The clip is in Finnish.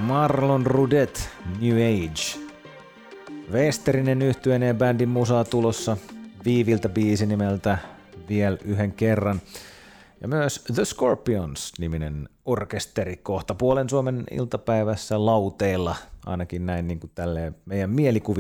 Marlon Rudet, New Age. Westerinen yhtyeen bändin musaa tulossa Viiviltä biisi nimeltä Vielä yhden kerran. Ja myös The Scorpions-niminen orkesteri kohta puolen Suomen iltapäivässä lauteilla, ainakin näin niin kuin tälleen meidän mielikuvissa